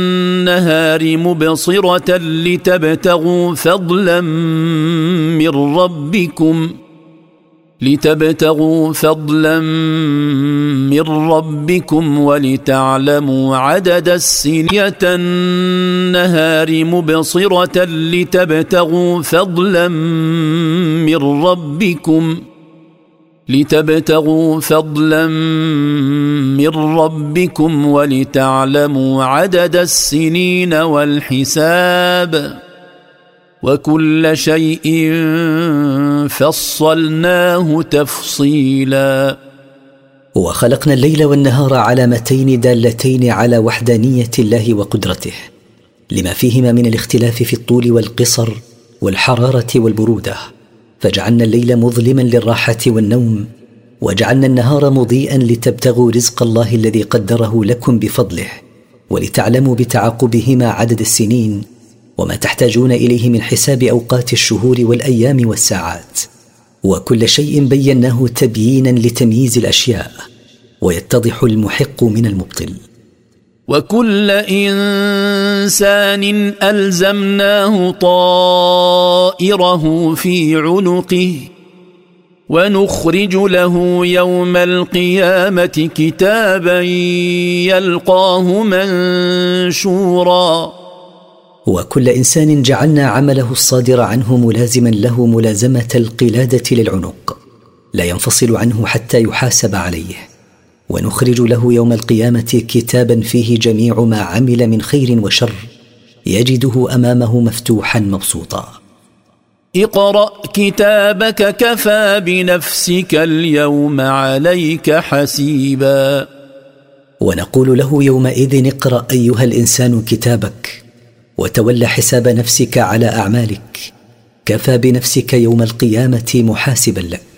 النهار مبصرة لتبتغوا فضلا من ربكم ولتعلموا عدد السنين النهار مبصرة لتبتغوا فضلا من ربكم ولتعلموا عدد السنين والحساب وكل شيء فصلناه تفصيلا. وخلقنا الليل والنهار علامتين دالتين على وحدانية الله وقدرته، لما فيهما من الاختلاف في الطول والقصر والحرارة والبرودة، فجعلنا الليل مظلما للراحة والنوم، وجعلنا النهار مضيئا لتبتغوا رزق الله الذي قدره لكم بفضله، ولتعلموا بتعاقبهما عدد السنين وما تحتاجون إليه من حساب أوقات الشهور والأيام والساعات. وكل شيء بيناه تبيينا لتمييز الأشياء، ويتضح المحق من المبطل. وكل إنسان ألزمناه طائره في عنقه ونخرج له يوم القيامة كتابا يلقاه منشورا. وكل إنسان جعلنا عمله الصادر عنه ملازما له ملازمة القلادة للعنق، لا ينفصل عنه حتى يحاسب عليه. ونخرج له يوم القيامة كتابا فيه جميع ما عمل من خير وشر، يجده أمامه مفتوحا مبسوطا. اقرأ كتابك كفى بنفسك اليوم عليك حسيبا. ونقول له يومئذ اقرأ أيها الإنسان كتابك، وتول حساب نفسك على أعمالك، كفى بنفسك يوم القيامة محاسبا لك.